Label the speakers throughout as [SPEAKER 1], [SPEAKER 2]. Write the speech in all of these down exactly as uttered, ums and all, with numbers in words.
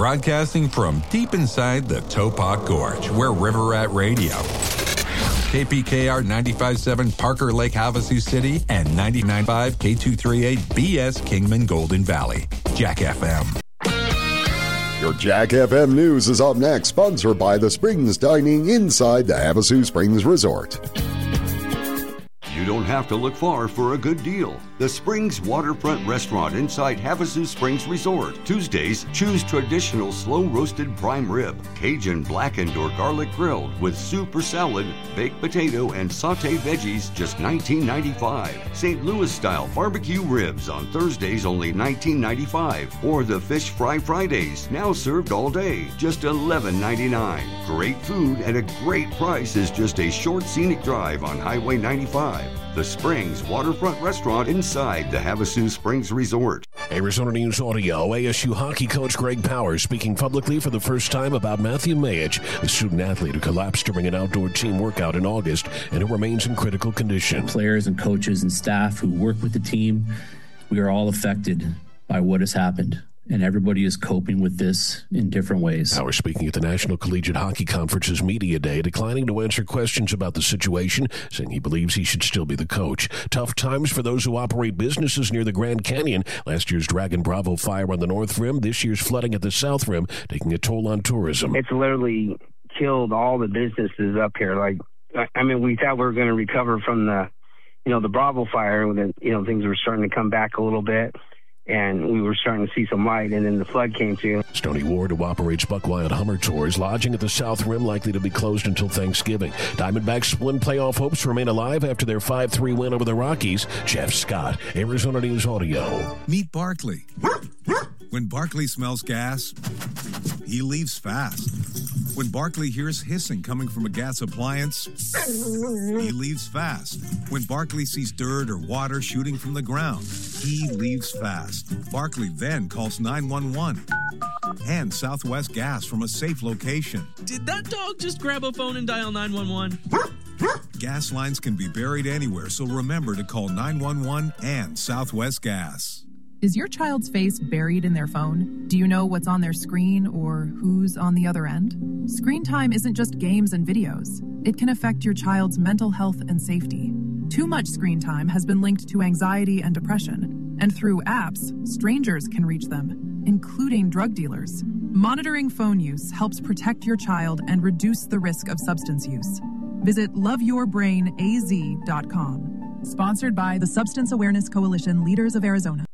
[SPEAKER 1] Broadcasting from deep inside the Topak Gorge, where River Rat Radio. K P K R ninety-five point seven Parker Lake, Havasu City, and ninety-nine point five K two thirty-eight B S Kingman Golden Valley. Jack F M.
[SPEAKER 2] Your Jack F M News is up next, sponsored by the Springs Dining inside the Havasu Springs Resort.
[SPEAKER 3] You don't have to look far for a good deal. The Springs Waterfront Restaurant inside Havasu Springs Resort. Tuesdays, choose traditional slow-roasted prime rib, Cajun blackened or garlic grilled with soup or salad, baked potato, and sauté veggies, just nineteen ninety-five. Saint Louis-style barbecue ribs on Thursdays, only nineteen ninety-five. Or the Fish Fry Fridays, now served all day, just eleven ninety-nine. Great food at a great price is just a short scenic drive on Highway ninety-five. The Springs Waterfront Restaurant inside the Havasu Springs Resort.
[SPEAKER 4] Arizona News Audio, A S U hockey coach Greg Powers speaking publicly for the first time about Matthew Mayich, the student-athlete who collapsed during an outdoor team workout in August and who remains in critical condition.
[SPEAKER 5] Players and coaches and staff who work with the team, we are all affected by what has happened. And everybody is coping with this in different ways.
[SPEAKER 4] Powers speaking at the National Collegiate Hockey Conference's Media Day, declining to answer questions about the situation, saying he believes he should still be the coach. Tough times for those who operate businesses near the Grand Canyon. Last year's Dragon Bravo fire on the North Rim, this year's flooding at the South Rim, taking a toll on tourism.
[SPEAKER 6] It's literally killed all the businesses up here. Like, I mean, we thought we were going to recover from the, you know, the Bravo fire, when, you know, things were starting to come back a little bit. And we were starting to see some light, and then the flood came through.
[SPEAKER 4] Stony Ward, who operates Buckwild Hummer Tours, lodging at the South Rim, likely to be closed until Thanksgiving. Diamondbacks' win playoff hopes remain alive after their five three win over the Rockies. Jeff Scott, Arizona News Audio.
[SPEAKER 7] Meet Barkley. When Barkley smells gas, he leaves fast. When Barkley hears hissing coming from a gas appliance, he leaves fast. When Barkley sees dirt or water shooting from the ground, he leaves fast. Barkley then calls nine one one and Southwest Gas from a safe location.
[SPEAKER 8] Did that dog just grab a phone and dial nine one one?
[SPEAKER 7] Gas lines can be buried anywhere, so remember to call nine one one and Southwest Gas.
[SPEAKER 9] Is your child's face buried in their phone? Do you know what's on their screen or who's on the other end? Screen time isn't just games and videos. It can affect your child's mental health and safety. Too much screen time has been linked to anxiety and depression, and through apps, strangers can reach them, including drug dealers. Monitoring phone use helps protect your child and reduce the risk of substance use. Visit love your brain a z dot com. Sponsored by the Substance Awareness Coalition Leaders of Arizona.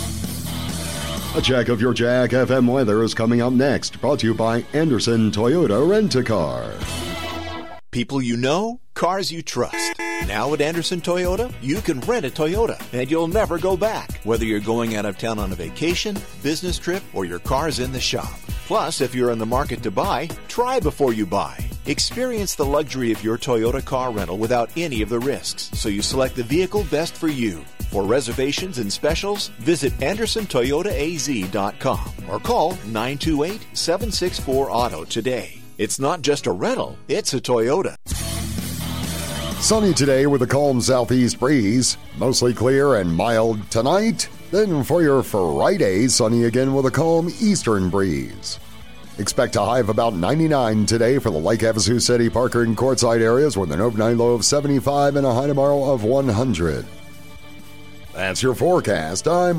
[SPEAKER 2] A check of your Jack F M weather is coming up next, brought to you by Anderson Toyota Rent-A-Car.
[SPEAKER 10] People you know, cars you trust. Now at Anderson Toyota, you can rent a Toyota, and you'll never go back, whether you're going out of town on a vacation, business trip, or your car's in the shop. Plus, if you're in the market to buy, try before you buy. Experience the luxury of your Toyota car rental without any of the risks, so you select the vehicle best for you. For reservations and specials, visit Anderson Toyota A Z dot com or call nine two eight, seven six four, auto today. It's not just a rental, it's a Toyota.
[SPEAKER 2] Sunny today with a calm southeast breeze. Mostly clear and mild tonight. Then for your Friday, sunny again with a calm eastern breeze. Expect a high of about ninety-nine today for the Lake Havasu City, Parker, and Quartzsite areas with an overnight low of seventy-five and a high tomorrow of one hundred. That's your forecast. I'm